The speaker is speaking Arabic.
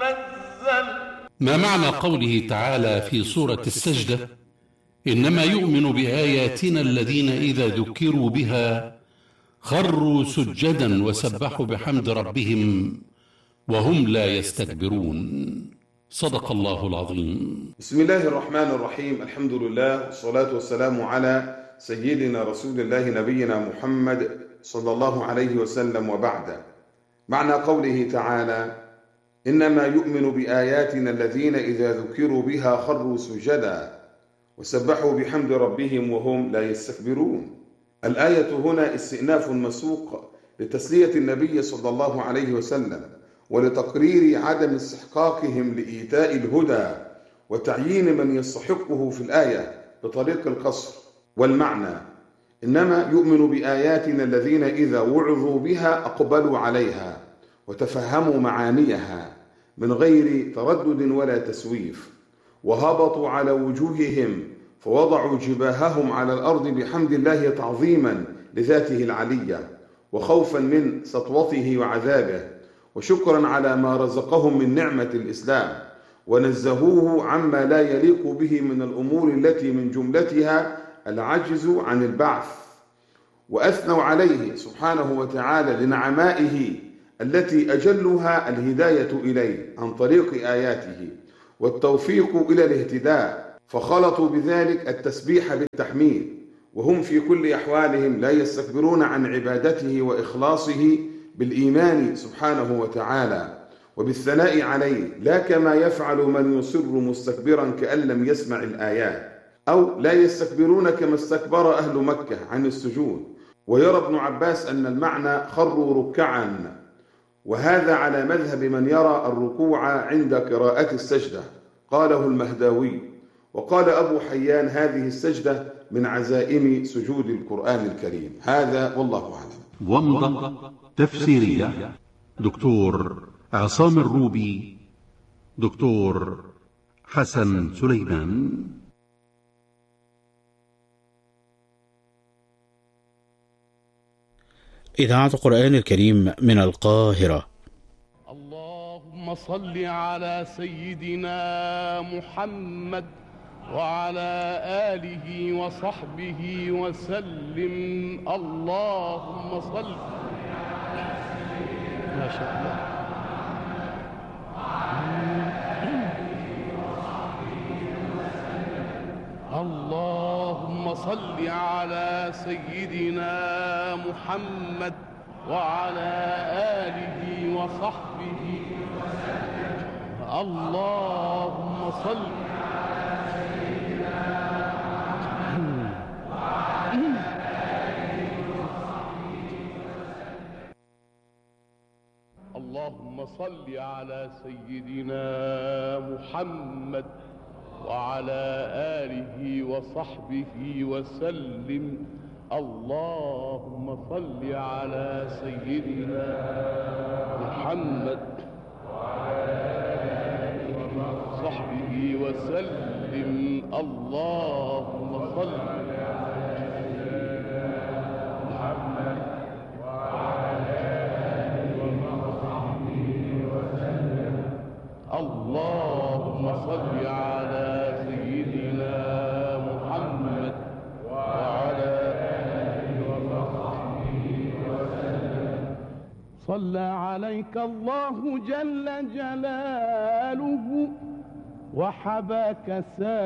منزل. ما معنى قوله تعالى في سورة السجدة: إنما يؤمن بآياتنا الذين إذا ذكروا بها خروا سجدا وسبحوا بحمد ربهم وهم لا يستكبرون؟ صدق الله العظيم. بسم الله الرحمن الرحيم. الحمد لله والصلاة والسلام على سيدنا رسول الله نبينا محمد صلى الله عليه وسلم، وبعد. معنى قوله تعالى: إنما يؤمن بآياتنا الذين إذا ذكروا بها خروا سجدا وسبحوا بحمد ربهم وهم لا يستكبرون. الآية هنا استئناف مسوق لتسلية النبي صلى الله عليه وسلم ولتقرير عدم استحقاقهم لإيتاء الهدى وتعيين من يستحقه في الآية بطريق القصر. والمعنى: إنما يؤمن بآياتنا الذين إذا وعظوا بها أقبلوا عليها وتفهموا معانيها من غير تردد ولا تسويف، وهبطوا على وجوههم فوضعوا جباههم على الأرض بحمد الله تعظيما لذاته العلية وخوفا من سطوته وعذابه، وشكرا على ما رزقهم من نعمة الإسلام، ونزهوه عما لا يليق به من الأمور التي من جملتها العجز عن البعث، وأثنوا عليه سبحانه وتعالى لنعمائه التي أجلها الهداية إليه عن طريق آياته والتوفيق إلى الاهتداء، فخلطوا بذلك التسبيح بالتحميد، وهم في كل أحوالهم لا يستكبرون عن عبادته وإخلاصه بالإيمان سبحانه وتعالى وبالثناء عليه، لا كما يفعل من يصر مستكبرا كأن لم يسمع الآيات، أو لا يستكبرون كما استكبر أهل مكة عن السجود. ويرى ابن عباس أن المعنى خروا ركعا، وهذا على مذهب من يرى الركوع عند قراءة السجدة، قاله المهداوي. وقال أبو حيان: هذه السجدة من عزائم سجود القرآن الكريم. هذا والله أعلم. ومضة تفسيرية: دكتور عصام الروبي، دكتور حسن سليمان. إذاعة القرآن الكريم من القاهرة. اللهم صل على سيدنا محمد وعلى آله وصحبه وسلم. اللهم صل على سيدنا ما شاء الله. اللهم صل على سيدنا محمد وعلى آله وصحبه وسلم. اللهم صل على سيدنا محمد وعلى آله وصحبه وسلم. اللهم صل على سيدنا محمد وعلى آله وصحبه وسلم. اللهم صل على سيدنا محمد وعلى آله وصحبه وسلم. اللهم صل على سيدنا محمد وعلى آله وصحبه وسلم. اللهم صل على سيدنا محمد وعلى آله وصحبه وسلم. صلى عليك الله جل جلاله وحباك